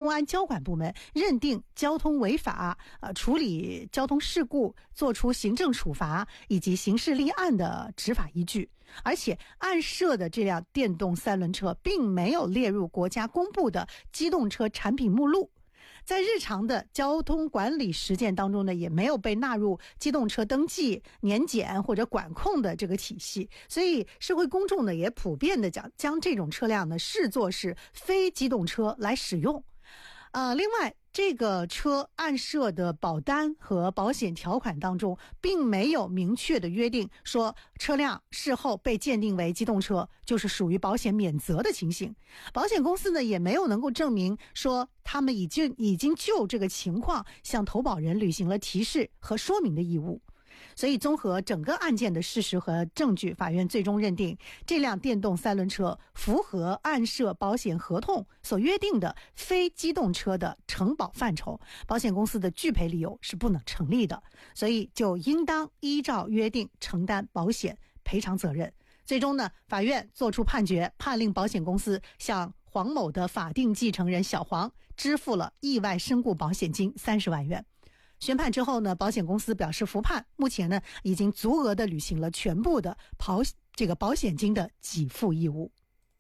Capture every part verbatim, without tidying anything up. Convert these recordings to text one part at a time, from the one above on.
安交管部门认定交通违法，呃，处理交通事故，作出行政处罚以及刑事立案的执法依据。而且案涉的这辆电动三轮车并没有列入国家公布的机动车产品目录，在日常的交通管理实践当中呢，也没有被纳入机动车登记、年检或者管控的这个体系，所以社会公众呢也普遍的将将这种车辆呢视作是非机动车来使用。呃，另外这个车案涉的保单和保险条款当中并没有明确的约定说车辆事后被鉴定为机动车就是属于保险免责的情形，保险公司呢也没有能够证明说他们已经已经就这个情况向投保人履行了提示和说明的义务。所以综合整个案件的事实和证据，法院最终认定这辆电动三轮车符合案涉保险合同所约定的非机动车的承保范畴，保险公司的拒赔理由是不能成立的，所以就应当依照约定承担保险赔偿责任。最终呢，法院作出判决，判令保险公司向黄某的法定继承人小黄支付了意外身故保险金三十万元。宣判之后呢，保险公司表示服判，目前呢已经足额的履行了全部的保这个保险金的给付义务。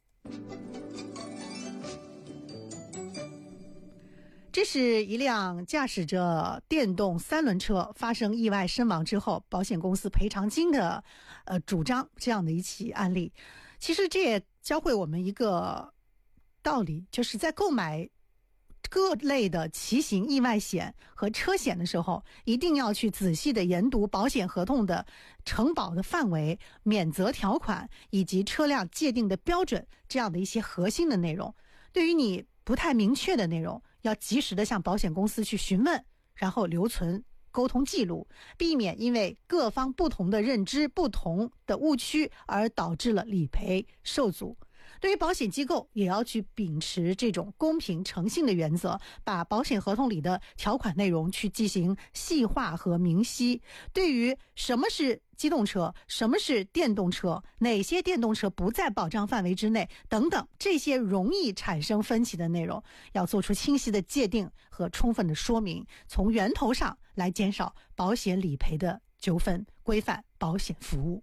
这是一辆驾驶着电动三轮车发生意外身亡之后，保险公司赔偿金的呃主张这样的一起案例。其实这也教会我们一个道理，就是在购买各类的骑行意外险和车险的时候，一定要去仔细的研读保险合同的承保的范围、免责条款以及车辆界定的标准这样的一些核心的内容。对于你不太明确的内容，要及时的向保险公司去询问，然后留存沟通记录，避免因为各方不同的认知、不同的误区而导致了理赔受阻。对于保险机构也要去秉持这种公平诚信的原则，把保险合同里的条款内容去进行细化和明晰。对于什么是机动车，什么是电动车，哪些电动车不在保障范围之内等等，这些容易产生分歧的内容要做出清晰的界定和充分的说明，从源头上来减少保险理赔的纠纷，规范保险服务。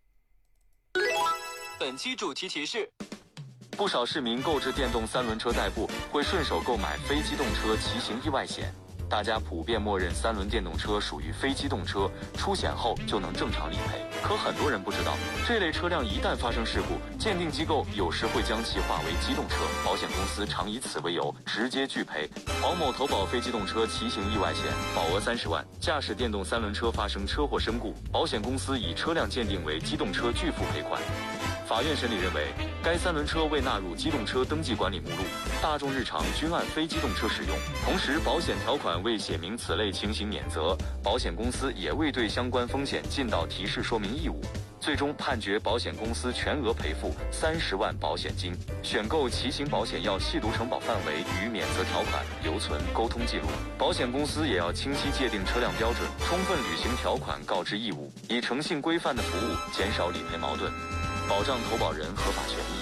本期主题提示：不少市民购置电动三轮车代步，会顺手购买非机动车骑行意外险。大家普遍默认三轮电动车属于非机动车，出险后就能正常理赔。可很多人不知道，这类车辆一旦发生事故，鉴定机构有时会将其划为机动车，保险公司常以此为由直接拒赔。黄某投保非机动车骑行意外险，保额三十万，驾驶电动三轮车发生车祸身故，保险公司以车辆鉴定为机动车拒付赔款。法院审理认为，该三轮车未纳入机动车登记管理目录，大众日常均按非机动车使用，同时保险条款未写明此类情形免责，保险公司也未对相关风险尽到提示说明义务，最终判决保险公司全额赔付三十万保险金。选购骑行保险要细读承保范围与免责条款，留存沟通记录。保险公司也要清晰界定车辆标准，充分履行条款告知义务，以诚信规范的服务，减少理赔矛盾，保障投保人合法权益。